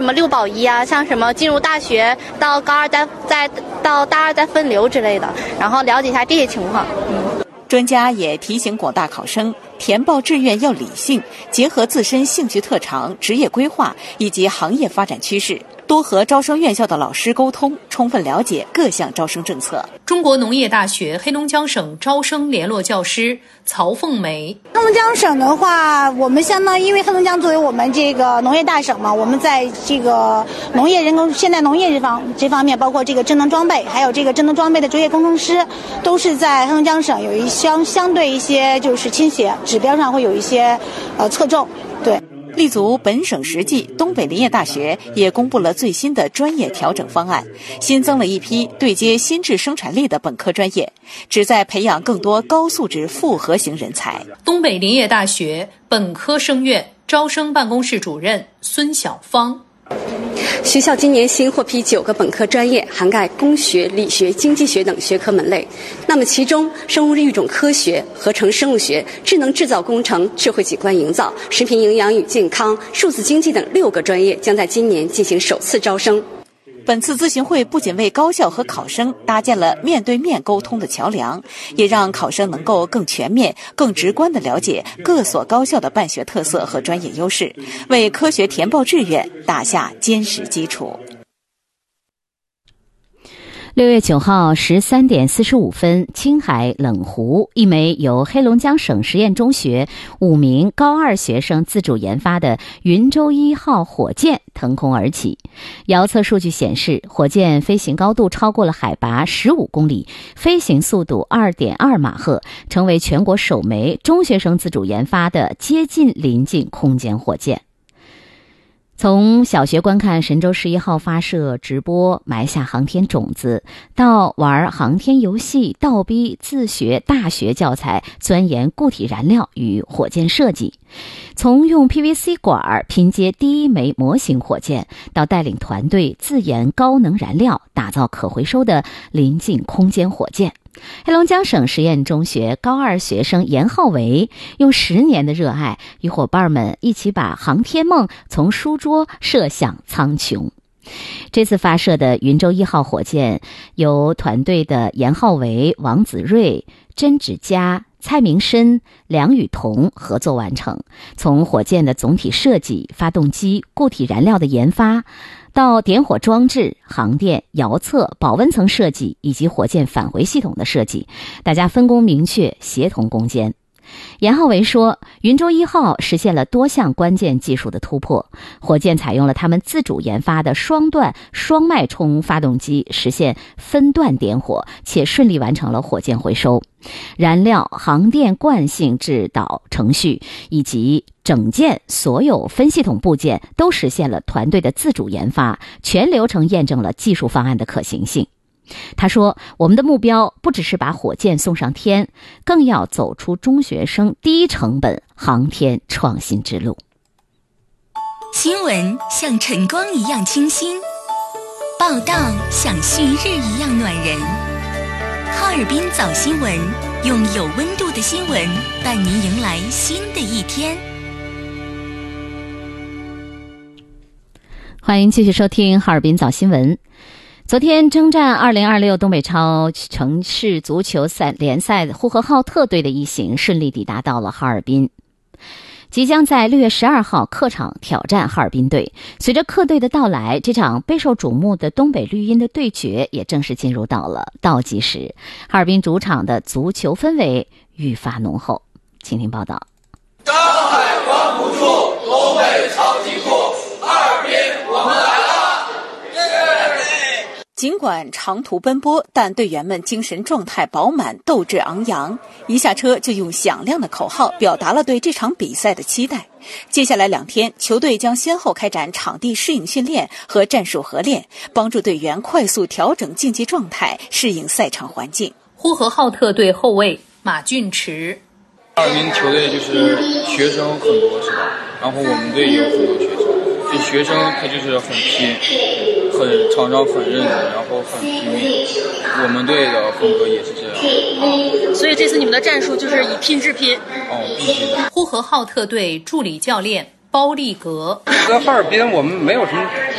么6保1啊，像什么进入大学到高二到大二再分流之类的，然后了解一下这些情况。 专家也提醒广大考生，填报志愿要理性，结合自身兴趣特长、职业规划以及行业发展趋势，多和招生院校的老师沟通，充分了解各项招生政策。 中国农业大学黑龙江省招生联络教师曹凤梅： 黑龙江省的话，我们相当于因为黑龙江作为我们这个农业大省嘛，我们在这个农业现代农业这方面，包括这个智能装备，还有这个智能装备的专业工程师，都是在黑龙江省有一相对一些就是倾斜，指标上会有一些侧重。对。 立足本省实际，东北林业大学也公布了最新的专业调整方案，新增了一批对接新质生产力的本科专业，旨在培养更多高素质复合型人才。 东北林业大学本科生院招生办公室主任孙晓芳： 学校今年新获批9个本科专业，涵盖工学、理学、经济学等学科门类。那么其中生物育种科学、合成生物学、智能制造工程、智慧景观营造、食品营养与健康、数字经济等6个专业将在今年进行首次招生。 本次咨询会不仅为高校和考生搭建了面对面沟通的桥梁，也让考生能够更全面、更直观地了解各所高校的办学特色和专业优势，为科学填报志愿打下坚实基础。 6月9号13点45分，青海冷湖一枚由黑龙江省实验中学5名高2学生自主研发的云舟1号火箭腾空而起。遥测数据显示，火箭飞行高度超过了海拔15公里，飞行速度 2.2 马赫，成为全国首枚中学生自主研发的接近临近空间火箭。从小学观看神舟11号发射直播埋下航天种子，到玩航天游戏倒逼自学大学教材钻研固体燃料与火箭设计，从用 PVC 管拼接第一枚模型火箭，到带领团队自研高能燃料打造可回收的临近空间火箭，黑龙江省实验中学高2学生严浩维用10年的热爱，与伙伴们一起把航天梦从书桌射向苍穹。这次发射的云舟1号火箭由团队的严浩维、王子睿、甄芷佳、蔡明申、梁雨桐合作完成。从火箭的总体设计、发动机、固体燃料的研发，到点火装置、航电、遥测、保温层设计以及火箭返回系统的设计，大家分工明确，协同攻坚。严浩维说，云舟1号实现了多项关键技术的突破，火箭采用了他们自主研发的双段双脉冲发动机，实现分段点火，且顺利完成了火箭回收。燃料、航电惯性制导程序以及整件所有分系统部件都实现了团队的自主研发，全流程验证了技术方案的可行性。他说，我们的目标不只是把火箭送上天，更要走出中学生低成本航天创新之路。 新闻像晨光一样清新，报道像旭日一样暖人。哈尔滨早新闻，用有温度的新闻伴您迎来新的一天。 欢迎继续收听哈尔滨早新闻。昨天征战2026东北超城市足球联赛呼和浩特队的一行顺利抵达到了哈尔滨，即将在6月12号客场挑战哈尔滨队。随着客队的到来，这场备受瞩目的东北绿茵的对决也正式进入到了倒计时。哈尔滨主场的足球氛围愈发浓厚，请听报道。 上海关不住，东北超级酷，哈尔滨我们来了！ 尽管长途奔波，但队员们精神状态饱满，斗志昂扬。一下车就用响亮的口号表达了对这场比赛的期待。接下来2天，球队将先后开展场地适应训练和战术合练，帮助队员快速调整竞技状态，适应赛场环境。 呼和浩特队后卫马俊驰： 哈尔滨球队就是学生很多，是吧？然后我们队也有很多学生，这学生他就是很拼，常常很认真，然后很拼命。我们队的风格也是这样。 所以这次你们的战术就是以拼制拼。 必须的。 呼和浩特队助理教练包立格： 在哈尔滨我们没有什么